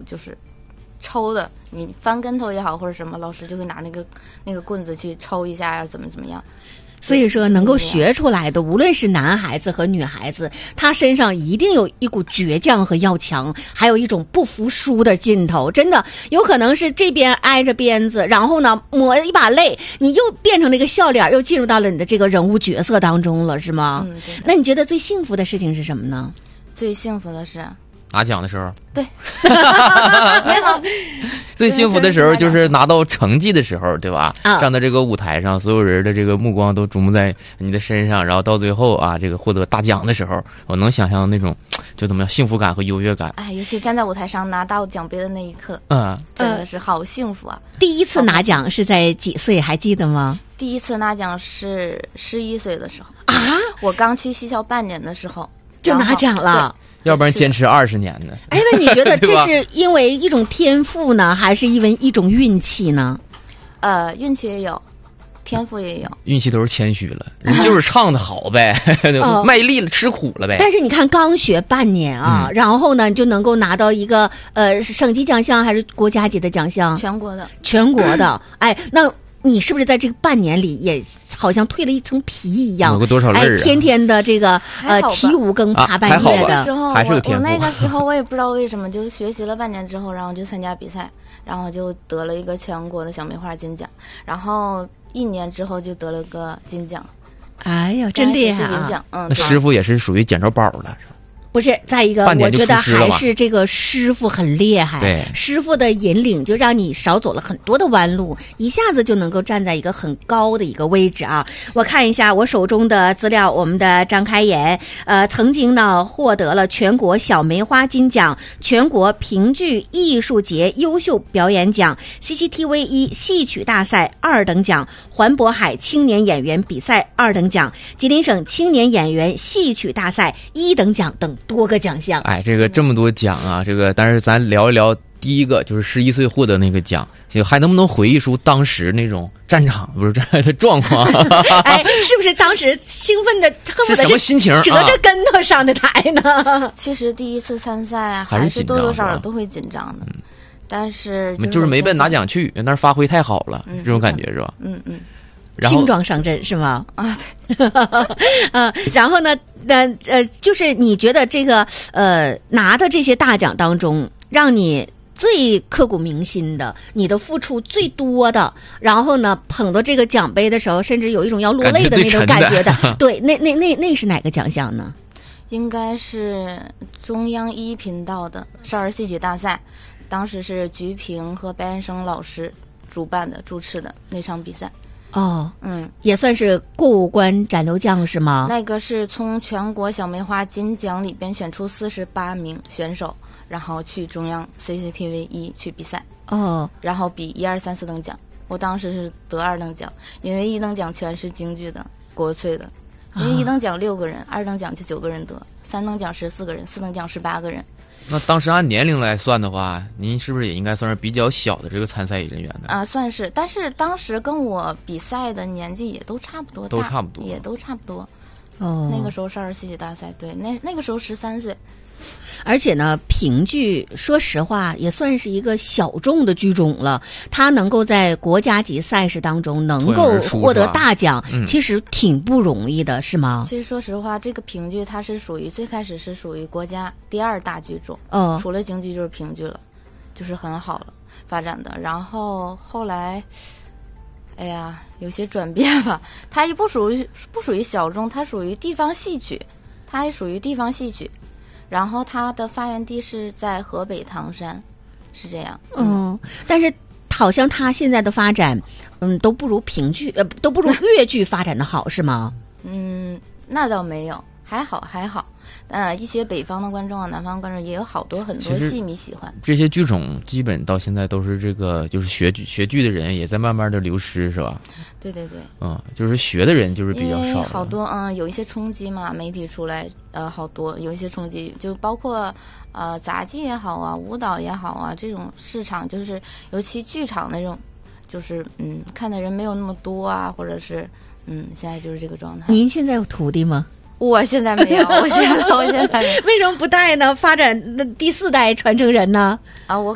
就是抽的，你翻跟头也好或者什么，老师就会拿那个棍子去抽一下呀，怎么样。 所以说能够学出来的，无论是男孩子和女孩子，他身上一定有一股倔强和要强，还有一种不服输的劲头。真的有可能是这边挨着鞭子，然后呢抹一把泪，你又变成了一个笑脸，又进入到了你的这个人物角色当中了，是吗？ 对。 那你觉得最幸福的事情是什么呢？ 最幸福的是拿奖的时候。 对没有最幸福的时候就是拿到成绩的时候，对吧？站在这个舞台上，所有人的这个目光都瞩目在你的身上，然后到最后啊，这个获得大奖的时候，我能想象那种就怎么样幸福感和优越感。 尤其站在舞台上拿到奖杯的那一刻，真的是好幸福啊！ 第一次拿奖是在几岁还记得吗？ 第一次拿奖是11岁的时候啊，我刚去戏校半年的时候就拿奖了。 要不然坚持20年呢？ 哎，那你觉得这是因为一种天赋呢，还是因为一种运气呢？ 运气也有，天赋也有。 运气都是谦虚了，人就是唱的好呗，卖力了，吃苦了呗。 但是你看，刚学半年啊，然后呢，就能够拿到一个是省级奖项还是国家级的奖项？ 全国的。 全国的。哎，那你是不是在这个半年里也好像蜕了一层皮一样？ 有个多少泪啊！ 天天的这个起五更爬半夜的。 还是个天赋。 我那个时候我也不知道为什么，就学习了半年之后，然后就参加比赛，然后就得了一个全国的小梅花金奖，然后1年之后就得了个金奖。 哎呀，真厉害啊！ 那师傅也是属于捡着宝了。 不是，再一个，我觉得还是这个师傅很厉害。 对， 师傅的引领就让你少走了很多的弯路，一下子就能够站在一个很高的一个位置啊！我看一下我手中的资料，我们的张开颜，曾经呢获得了全国小梅花金奖、全国评剧艺术节优秀表演奖、CCTV1戏曲大赛2等奖、环渤海青年演员比赛2等奖、吉林省青年演员戏曲大赛1等奖等多个奖项。 哎，这么多奖啊，但是咱聊一聊第一个，就是11岁获得那个奖，就还能不能回忆出当时那种战场不是战的状况？ 哎，是不是当时兴奋的恨不得是什么心情？ 折着跟头上的台呢？ 其实第一次参赛啊，还是多多少少都会紧张的，但是就是没奔拿奖去，那发挥太好了，这种感觉是吧？ 轻装上阵是吗？ 啊，对。 然后呢，就是你觉得这个拿的这些大奖当中，让你最刻骨铭心的，你的付出最多的，然后呢捧到这个奖杯的时候，甚至有一种要落泪的那种感觉的，对，那是哪个奖项呢？ 应该是中央1频道的少儿戏曲大赛，当时是菊萍和白岩生老师主持的那场比赛。也算是过五关斩六将是吗？那个是从全国小梅花金奖里边选出48名选手，然后去中央 CCTV1去比赛。然后比1、2、3、4等奖。我当时是得2等奖，因为1等奖全是京剧的、国粹的。因为1等奖6个人，2等奖就9个人得，3等奖14个人，4等奖18个人。 那当时按年龄来算的话，您是不是也应该算是比较小的这个参赛人员呢？ 啊，算是，但是当时跟我比赛的年纪也都差不多，也都差不多。那个时候少儿戏曲大赛，对，那个时候13岁。 而且呢，评剧说实话也算是一个小众的剧种了，它能够在国家级赛事当中能够获得大奖，其实挺不容易的，是吗？ 其实说实话，这个评剧它是最开始是属于国家第2大剧种，除了京剧就是评剧了，就是很好了发展的。然后后来，哎呀，有些转变吧，它也不属于小众，它属于地方戏曲，它也属于地方戏曲。然后它的发源地是在河北唐山，是这样。 但是好像它现在的发展，都不如评剧，都不如粤剧发展的好，是吗？ 那倒没有，还好。一些北方的观众啊，南方观众也有很多戏迷喜欢。 这些剧种基本到现在都是就是学剧的人也在慢慢的流失，是吧？ 对。 就是学的人就是比较少。 好多有一些冲击嘛，媒体出来好多有一些冲击，就包括杂技也好啊，舞蹈也好啊，这种市场就是尤其剧场那种，就是看的人没有那么多啊，或者是现在就是这个状态。 您现在有徒弟吗？ 我现在没有，我现在没有。 为什么不带呢？发展第4代传承人呢？ 我